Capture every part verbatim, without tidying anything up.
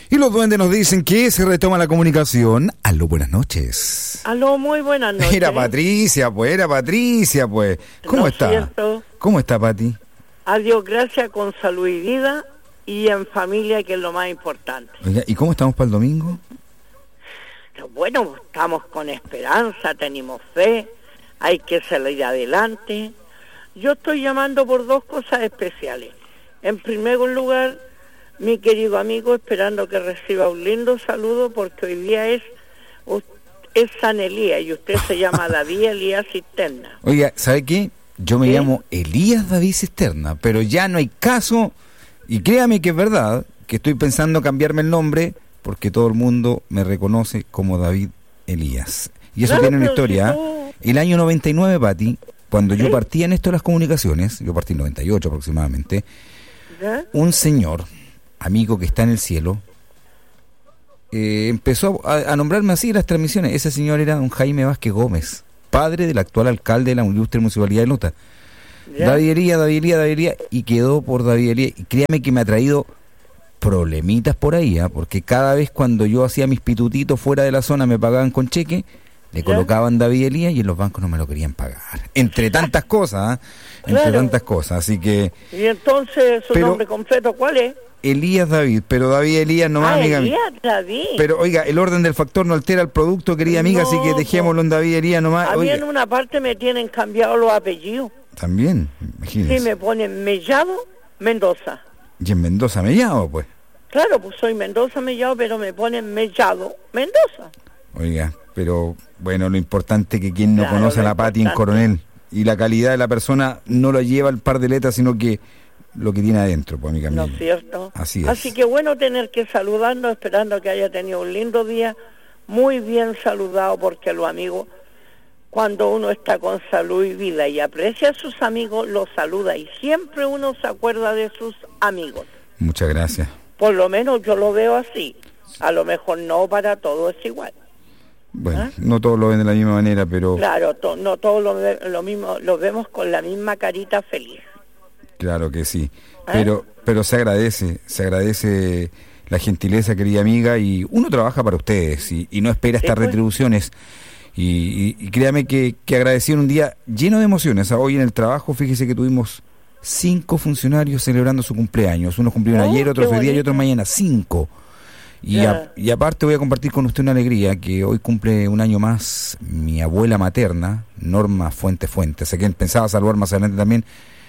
Y los duendes nos dicen que se retoma la comunicación. Aló, buenas noches. Aló, muy buenas noches. Era Patricia, pues, era Patricia, pues. ¿Cómo ¿No está? cierto? ¿Cómo está, Pati? Adiós, gracias, con salud y vida y en familia, que es lo más importante. Oiga, ¿y cómo estamos para el domingo? Bueno, estamos con esperanza, tenemos fe, hay que salir adelante. Yo estoy llamando por dos cosas especiales. En primer lugar, mi querido amigo, esperando que reciba un lindo saludo, porque hoy día es, es San Elías y usted se llama David Elías Cisterna. Oiga, ¿sabe qué? Yo me ¿Sí? llamo Elías David Cisterna, pero ya no hay caso, y créame que es verdad, que estoy pensando cambiarme el nombre, porque todo el mundo me reconoce como David Elías. Y eso Claro, tiene una pero historia. si tú... El año noventa y nueve, Pati, cuando ¿Sí? yo partí en esto de las comunicaciones, yo partí en noventa y ocho aproximadamente, ¿Ya? un señor, amigo que está en el cielo, eh, empezó a, a nombrarme así en las transmisiones. Ese señor era don Jaime Vázquez Gómez, padre del actual alcalde de la ilustre municipalidad de Lota. ¿Ya? David Elías, David Elías, David Elías, y quedó por David Elías. Y créame que me ha traído problemitas por ahí, ¿eh? Porque cada vez cuando yo hacía mis pitutitos fuera de la zona me pagaban con cheque, le ¿Ya? colocaban David Elías y en los bancos no me lo querían pagar. Entre tantas cosas, ¿eh? Entre Claro. tantas cosas, así que... Y entonces, ¿su Pero- nombre completo cuál es? Elías David, pero David Elías nomás, ah, amiga. Elías David. Pero oiga, el orden del factor no altera el producto, querida amiga, No, así que dejémoslo en David Elías nomás. A mí Oiga, en una parte me tienen cambiado los apellidos. también, imagínese. Sí, me ponen Mellado Mendoza. Y en Mendoza me llamo, pues. Claro, pues soy Mendoza Mellado, pero me ponen Mellado Mendoza. Oiga, pero bueno, lo importante es que quien no Claro, conoce a lo la Pati en importante. Coronel y la calidad de la persona no lo lleva el par de letras, sino que lo que tiene adentro, pues, amiga ¿No mía. es cierto? Así es. Así que bueno tener que saludarnos, esperando que haya tenido un lindo día, muy bien saludado, porque los amigos, cuando uno está con salud y vida y aprecia a sus amigos, los saluda, y siempre uno se acuerda de sus amigos. Muchas gracias. Por lo menos yo lo veo así. A lo mejor no para todos es igual. Bueno, ¿Ah? no todos lo ven de la misma manera, pero Claro, to- no todos lo, ve- lo mismo, lo vemos con la misma carita feliz. claro que sí. ¿Ah? Pero pero se agradece, se agradece la gentileza, querida amiga, y uno trabaja para ustedes y, y no espera Sí, estas pues. retribuciones. Y, y, y créame que, que agradecí en un día lleno de emociones. Hoy en el trabajo, fíjese que tuvimos cinco funcionarios celebrando su cumpleaños. Unos cumplieron Oh, ayer, otros qué hoy día y otros bonito. mañana. Cinco. Y, Ya. a- y aparte voy a compartir con usted una alegría, que hoy cumple un año más mi abuela materna, Norma Fuente Fuentes, a quien pensaba saludar más adelante también,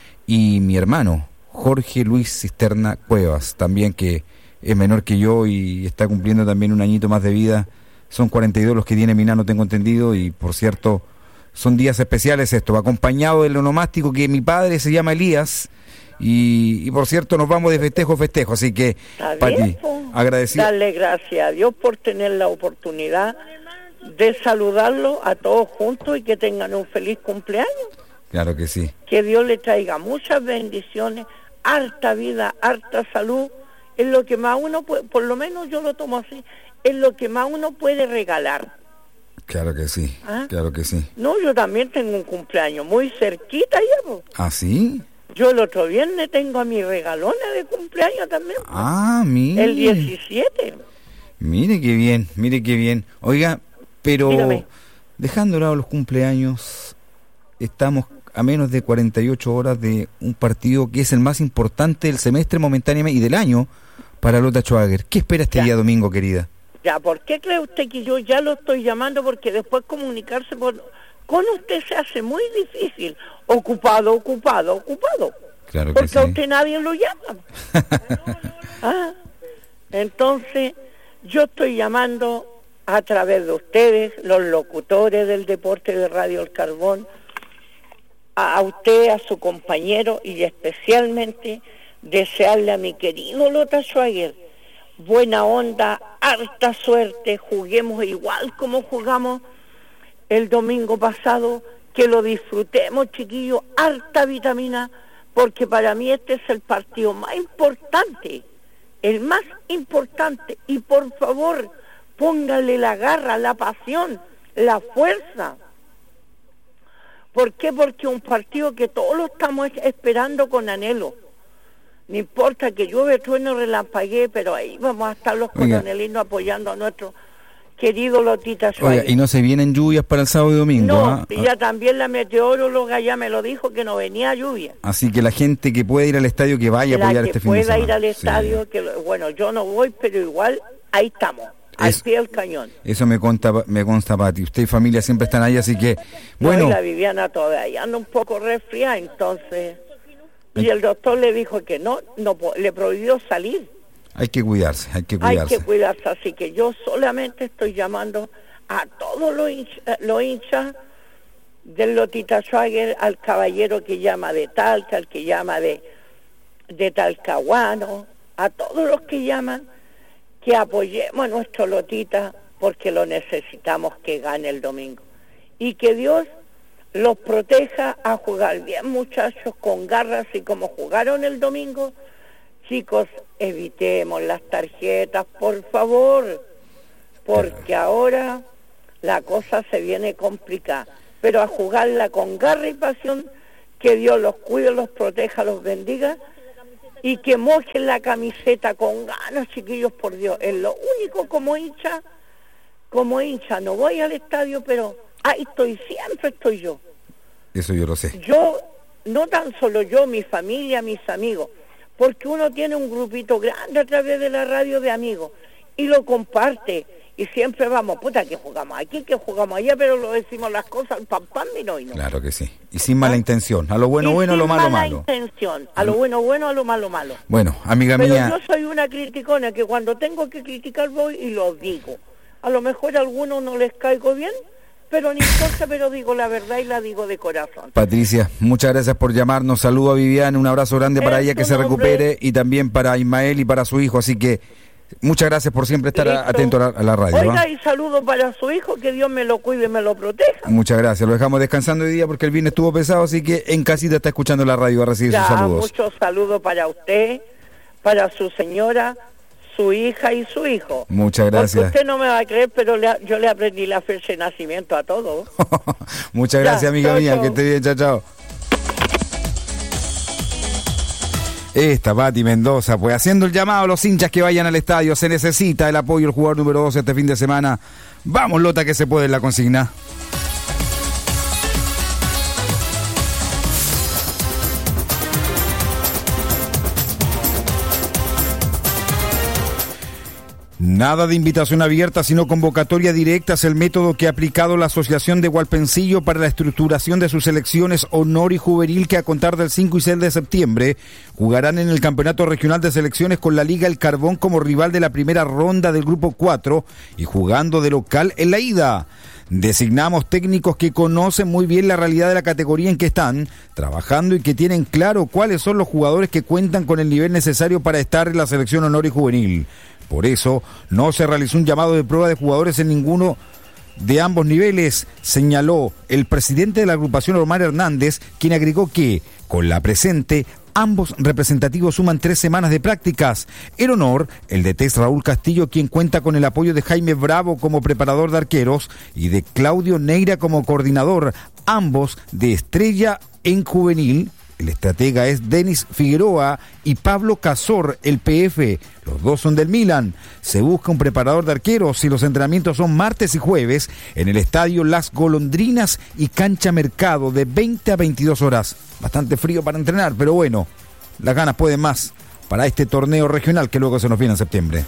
y mi hermano, Jorge Luis Cisterna Cuevas, también, que es menor que yo y está cumpliendo también un añito más de vida. Son cuarenta y dos los que tiene mi nano, tengo entendido, y por cierto, son días especiales esto, acompañado del onomástico que mi padre se llama Elías, y, y por cierto nos vamos de festejo a festejo, así que, Está Pati, bien, po. agradecido. Darle gracias a Dios por tener la oportunidad de saludarlo a todos juntos y que tengan un feliz cumpleaños. Claro que sí. Que Dios le traiga muchas bendiciones, harta vida, harta salud. Es lo que más uno puede, por lo menos yo lo tomo así, es lo que más uno puede regalar. Claro que sí, ¿Ah? claro que sí. No, yo también tengo un cumpleaños muy cerquita ya, po. ¿Ah, sí? Yo el otro viernes tengo a mi regalona de cumpleaños también, po. Ah, mire. El diecisiete. Mire qué bien, mire qué bien. Oiga, pero Dígame. dejando de lado los cumpleaños, estamos a menos de cuarenta y ocho horas de un partido que es el más importante del semestre momentáneamente y del año para Lota Schwager. ¿Qué espera este Ya. día domingo, querida? Ya, ¿por qué cree usted que yo ya lo estoy llamando? Porque después comunicarse por, con usted se hace muy difícil. Ocupado, ocupado, ocupado. Claro que Porque sí. a usted nadie lo llama. Ah, entonces, yo estoy llamando a través de ustedes, los locutores del deporte de Radio El Carbón, a, a usted, a su compañero, y especialmente desearle a mi querido Lota Schwager buena onda, harta suerte, juguemos igual como jugamos el domingo pasado, que lo disfrutemos, chiquillos, harta vitamina, porque para mí este es el partido más importante, el más importante, y por favor, póngale la garra, la pasión, la fuerza. ¿Por qué? Porque un partido que todos lo estamos esperando con anhelo. No importa que llueve, trueno, relampaguee, pero ahí vamos a estar los Oiga. coronelinos apoyando a nuestro querido Lotita Schwager. Oiga, y no se vienen lluvias para el sábado y domingo. No, ¿ah? y ya también la meteoróloga ya me lo dijo, que no venía lluvia. Así que la gente que puede ir al estadio, que vaya a La apoyar que este fin de pueda semana. ir al Sí. estadio, que lo- bueno, yo no voy, pero igual ahí estamos, al Es- pie del cañón. Eso me consta, me consta, Pati. Usted y familia siempre están ahí, así que, bueno, No, y la Viviana todavía anda un poco resfriada, entonces... Y el doctor le dijo que no, no po- le prohibió salir. hay que cuidarse, hay que Hay cuidarse. que cuidarse, así que yo solamente estoy llamando a todos los hinchas, los hinchas del Lotita Schwager, al caballero que llama de Talca, al que llama de, de Talcahuano, a todos los que llaman, que apoyemos a nuestro Lotita, porque lo necesitamos que gane el domingo. Y que Dios los proteja a jugar bien, muchachos, con garras, y como jugaron el domingo. Chicos, evitemos las tarjetas, por favor, porque ahora la cosa se viene complicada. Pero a jugarla con garra y pasión, que Dios los cuide, los proteja, los bendiga, y que mojen la camiseta con ganas, chiquillos, por Dios. Es lo único como hincha, como hincha, no voy al estadio, pero ahí estoy, siempre estoy yo. Eso yo lo sé. Yo, no tan solo yo, mi familia, mis amigos, porque uno tiene un grupito grande a través de la radio de amigos y lo comparte, y siempre vamos, puta, que jugamos aquí, que jugamos allá, pero lo decimos las cosas, pam, pam, y no, y no. Claro que sí. Y sin mala intención. A lo bueno, Y bueno, a sin lo malo, mala malo. intención, a lo bueno, bueno, a lo malo, malo. Bueno, amiga Pero mía, yo soy una criticona que cuando tengo que criticar voy y lo digo. A lo mejor a algunos no les caigo bien, pero no importa, pero digo la verdad y la digo de corazón. Patricia, muchas gracias por llamarnos. Saludo a Viviana, un abrazo grande para En ella, que tu se nombre. recupere, y también para Ismael y para su hijo. Así que muchas gracias por siempre estar Listo. atento a la, a la radio. Oiga, ¿ah? y saludo para su hijo, que Dios me lo cuide y me lo proteja. Muchas gracias. Lo dejamos descansando hoy día porque el viernes estuvo pesado, así que en casita está escuchando la radio, va a recibir Ya, sus saludos. muchos saludos para usted, para su señora, su hija y su hijo. Muchas gracias. Porque usted no me va a creer, pero le, yo le aprendí la fecha de nacimiento a todos. Muchas Ya, gracias, amiga chao, mía. chao. Que esté bien, chao, chao. Esta Pati Mendoza, pues haciendo el llamado a los hinchas que vayan al estadio. Se necesita el apoyo del jugador número dos este fin de semana. Vamos, Lota, que se puede en la consigna. Nada de invitación abierta, sino convocatoria directa es el método que ha aplicado la Asociación de Hualpencillo para la estructuración de sus selecciones honor y juvenil, que a contar del cinco y seis de septiembre jugarán en el Campeonato Regional de Selecciones con la Liga El Carbón como rival de la primera ronda del Grupo cuatro y jugando de local en la ida. Designamos técnicos que conocen muy bien la realidad de la categoría en que están trabajando y que tienen claro cuáles son los jugadores que cuentan con el nivel necesario para estar en la selección honor y juvenil. Por eso, no se realizó un llamado de prueba de jugadores en ninguno de ambos niveles, señaló el presidente de la agrupación, Omar Hernández, quien agregó que, con la presente, ambos representativos suman tres semanas de prácticas. El honor, el de Tess Raúl Castillo, quien cuenta con el apoyo de Jaime Bravo como preparador de arqueros y de Claudio Neira como coordinador, ambos de Estrella en juvenil. El estratega es Denis Figueroa y Pablo Cazor, el P F. Los dos son del Milan. Se busca un preparador de arqueros y los entrenamientos son martes y jueves en el estadio Las Golondrinas y Cancha Mercado de veinte a veintidós horas. Bastante frío para entrenar, pero bueno, las ganas pueden más para este torneo regional que luego se nos viene en septiembre.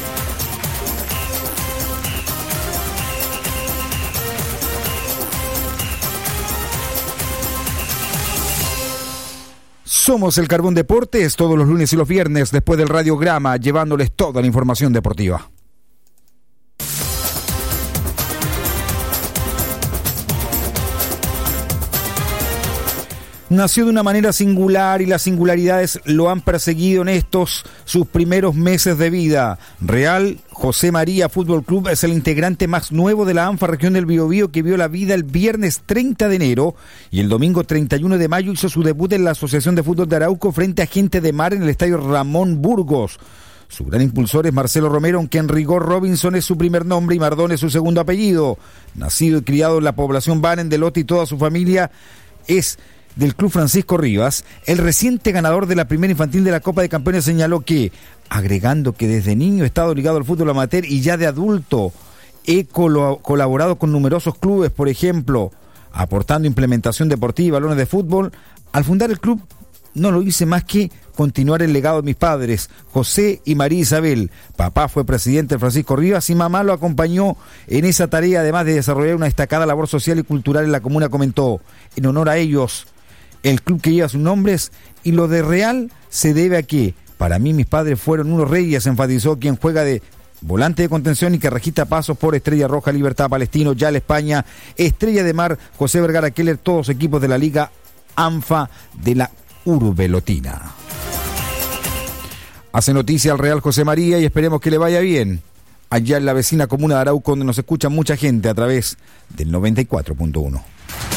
Somos el Carbón Deportes todos los lunes y los viernes después del radiograma, llevándoles toda la información deportiva. Nació de una manera singular y las singularidades lo han perseguido en estos sus primeros meses de vida. Real José María Fútbol Club es el integrante más nuevo de la ANFA Región del Biobío, que vio la vida el viernes treinta de enero y el domingo treinta y uno de mayo hizo su debut en la Asociación de Fútbol de Arauco frente a Gente de Mar en el estadio Ramón Burgos. Su gran impulsor es Marcelo Romero, aunque en rigor Robinson es su primer nombre y Mardón es su segundo apellido. Nacido y criado en la población Banen de Lote, y toda su familia es del Club Francisco Rivas, el reciente ganador de la primera infantil de la Copa de Campeones, señaló que, agregando que desde niño he estado ligado al fútbol amateur y ya de adulto he colo- colaborado con numerosos clubes, por ejemplo, aportando implementación deportiva y balones de fútbol, al fundar el club no lo hice más que continuar el legado de mis padres, José y María Isabel. Papá fue presidente de Francisco Rivas y mamá lo acompañó en esa tarea, además de desarrollar una destacada labor social y cultural en la comuna, comentó. En honor a ellos, el club que lleva sus nombres y lo de Real se debe a que, para mí, mis padres fueron unos reyes, enfatizó quien juega de volante de contención y que registra pasos por Estrella Roja, Libertad, Palestino, Yal, España, Estrella de Mar, José Vergara Keller, todos equipos de la Liga ANFA de la Urbe Lotina. Hace noticia al Real José María y esperemos que le vaya bien allá en la vecina comuna de Arauco, donde nos escucha mucha gente a través del noventa y cuatro punto uno.